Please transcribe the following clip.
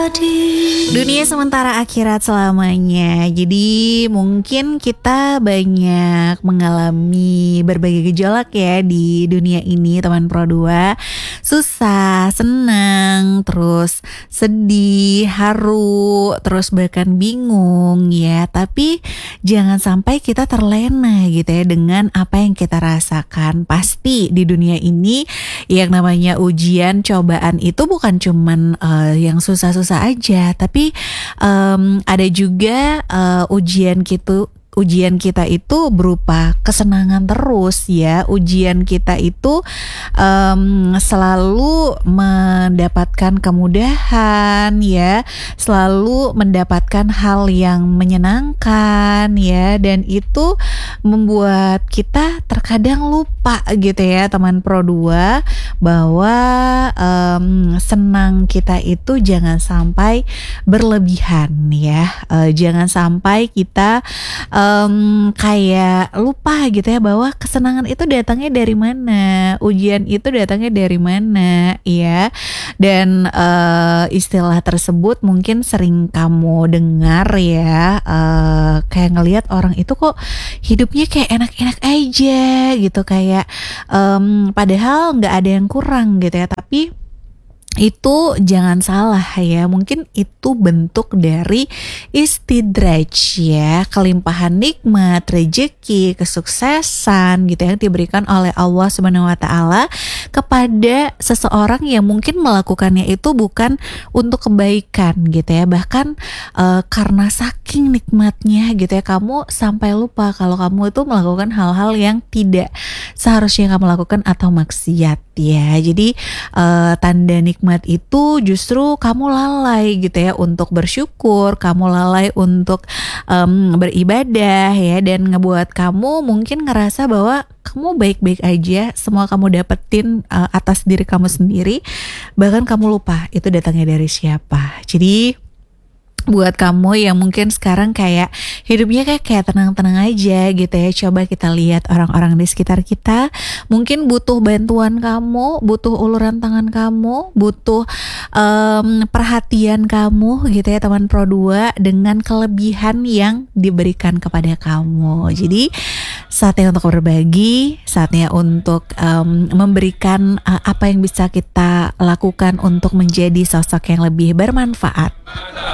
Dunia sementara akhirat selamanya. Jadi mungkin kita banyak mengalami berbagai gejolak ya di dunia ini, teman Pro 2. Susah, senang, terus sedih, haru, terus bahkan bingung ya. Tapi jangan sampai kita terlena gitu ya dengan apa yang kita rasakan. Pasti di dunia ini yang namanya ujian, cobaan itu bukan cuman yang susah-susah aja, tapi ada juga ujian kita itu berupa kesenangan terus ya. Ujian kita itu selalu mendapatkan kemudahan ya, selalu mendapatkan hal yang menyenangkan ya, dan itu membuat kita terkadang lupa gitu ya teman Pro 2 bahwa senang kita itu jangan sampai berlebihan ya. Jangan sampai kita kayak lupa gitu ya bahwa kesenangan itu datangnya dari mana, ujian itu datangnya dari mana ya. Dan istilah tersebut mungkin sering kamu dengar ya, kayak ngelihat orang itu kok hidupnya kayak enak-enak aja gitu, kayak padahal nggak ada yang kurang gitu ya. Tapi itu jangan salah ya, mungkin itu bentuk dari istidraj ya, kelimpahan nikmat, rezeki, kesuksesan gitu yang diberikan oleh Allah Subhanahu wa taala kepada seseorang yang mungkin melakukannya itu bukan untuk kebaikan gitu ya. Bahkan karena saking nikmatnya gitu ya, kamu sampai lupa kalau kamu itu melakukan hal-hal yang tidak seharusnya kamu lakukan atau maksiat ya. Jadi tanda nikmat itu justru kamu lalai gitu ya untuk bersyukur, kamu lalai untuk beribadah ya, dan ngebuat kamu mungkin ngerasa bahwa kamu baik-baik aja, semua kamu dapetin atas diri kamu sendiri, bahkan kamu lupa itu datangnya dari siapa. Jadi buat kamu yang mungkin sekarang kayak hidupnya kayak tenang-tenang aja gitu ya, coba kita lihat orang-orang di sekitar kita mungkin butuh bantuan kamu, butuh uluran tangan kamu, butuh perhatian kamu gitu ya teman Pro 2, dengan kelebihan yang diberikan kepada kamu. Jadi saatnya untuk berbagi, saatnya untuk memberikan apa yang bisa kita lakukan untuk menjadi sosok yang lebih bermanfaat.